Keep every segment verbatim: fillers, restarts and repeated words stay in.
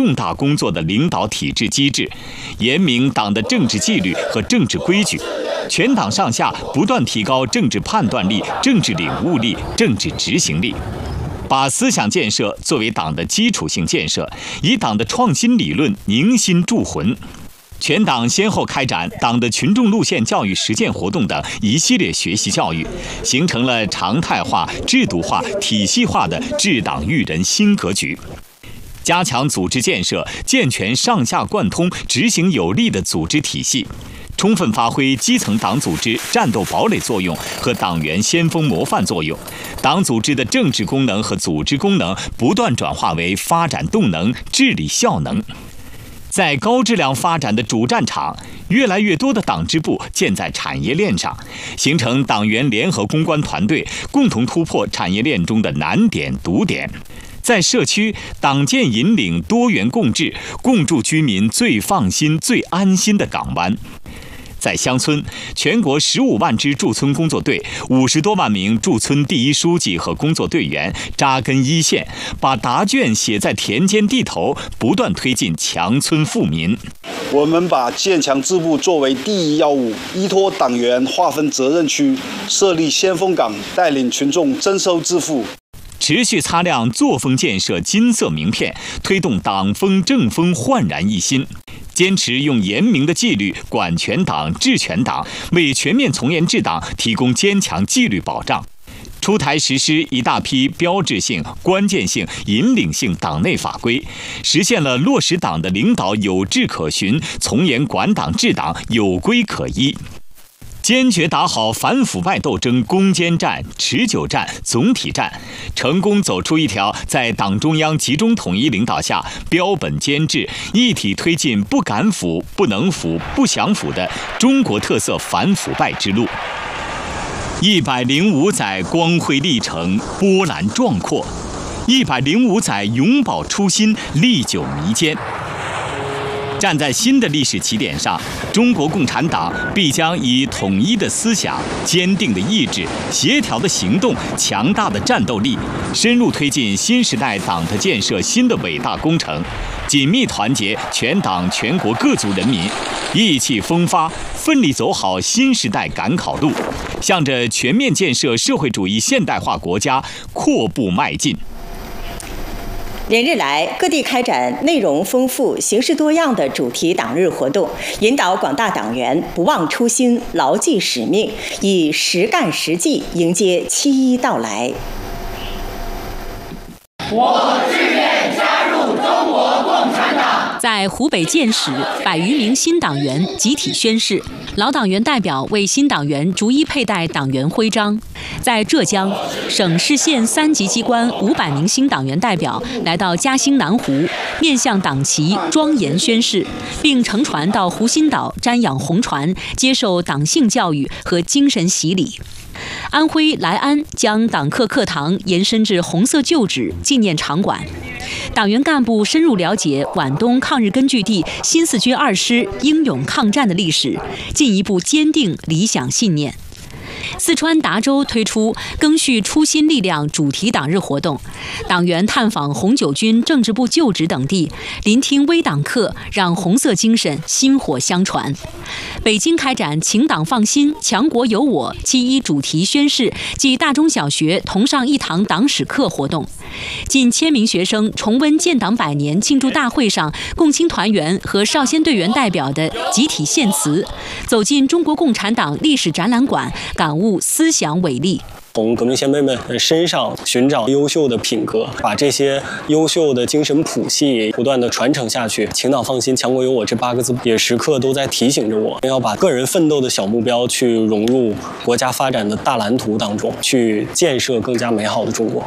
重大工作的领导体制机制，严明党的政治纪律和政治规矩。全党上下不断提高政治判断力、政治领悟力、政治执行力。把思想建设作为党的基础性建设，以党的创新理论凝心铸魂。全党先后开展党的群众路线教育实践活动等一系列学习教育，形成了常态化、制度化、体系化的治党育人新格局。加强组织建设，健全上下贯通、执行有力的组织体系，充分发挥基层党组织战斗堡垒作用和党员先锋模范作用。党组织的政治功能和组织功能不断转化为发展动能、治理效能。在高质量发展的主战场，越来越多的党支部建在产业链上，形成党员联合攻关团队，共同突破产业链中的难点、堵点。在社区，党建引领多元共治，共筑居民最放心、最安心的港湾。在乡村，全国十五万支驻村工作队，五十多万名驻村第一书记和工作队员扎根一线，把答卷写在田间地头，不断推进强村富民。 我们把建强支部作为第一要务，依托党员划分责任区，设立先锋岗，带领群众增收致富。 持续擦亮作风建设金色名片，推动党风政风焕然一新。坚持用严明的纪律管全党、治全党，为全面从严治党提供坚强纪律保障。出台实施一大批标志性、关键性、引领性党内法规，实现了落实党的领导有志可循，从严管党治党有规可依。坚决打好反腐败斗争攻坚战、持久战、总体战，成功走出一条在党中央集中统一领导下标本兼治、一体推进不敢腐、不能腐、不想腐的中国特色反腐败之路。一百零五载光辉历程波澜壮阔，一百零五载永葆初心、历久弥坚。站在新的历史起点上，中国共产党必将以统一的思想、坚定的意志、协调的行动、强大的战斗力，深入推进新时代党的建设新的伟大工程，紧密团结全党全国各族人民，意气风发，奋力走好新时代赶考路，向着全面建设社会主义现代化国家阔步迈进。 连日来，各地开展内容丰富、形式多样的主题党日活动，引导广大党员不忘初心、牢记使命，以实干实际迎接七一到来。 我志愿加入中国共产党。 在湖北建始，百余名新党员集体宣誓，老党员代表为新党员逐一佩戴党员徽章。在浙江，省市县三级机关五百名新党员代表来到嘉兴南湖，面向党旗庄严宣誓，并乘船到湖心岛瞻仰红船，接受党性教育和精神洗礼。安徽莱安将党课课堂延伸至红色旧址纪念场馆，党员干部深入了解皖东抗日根据地新四军二师英勇抗战的历史，进一步坚定理想信念。四川达州推出赓续初心力量主题党日活动，党员探访红九军政治部旧址等地，聆听微党课，让红色精神薪火相传。北京开展请党放心、强国有我七一主题宣誓暨大中小学同上一堂党史课活动，近千名学生重温建党百年庆祝大会上共青团员和少先队员代表的集体献词，走进中国共产党历史展览馆，感悟思想伟力。 从革命先辈们身上寻找优秀的品格，把这些优秀的精神谱系不断的传承下去。请党放心，强国有我这八个字也时刻都在提醒着我，要把个人奋斗的小目标去融入国家发展的大蓝图当中，去建设更加美好的中国。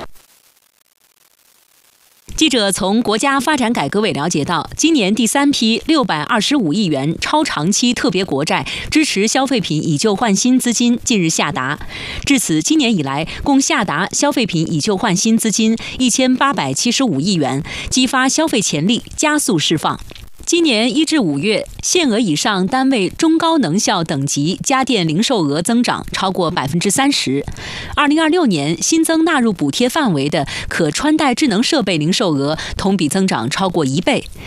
记者从国家发展改革委了解到，今年第三批六百二十五亿元超长期特别国债支持消费品以旧换新资金近日下达，至此今年以来共下达消费品以旧换新资金一千八百七十五亿元，激发消费潜力，加速释放。今年一至五月，限额以上单位中高能效等级家电零售额增长超过百分之三十。二零二六年新增纳入补贴范围的可穿戴智能设备零售额同比增长超过一倍。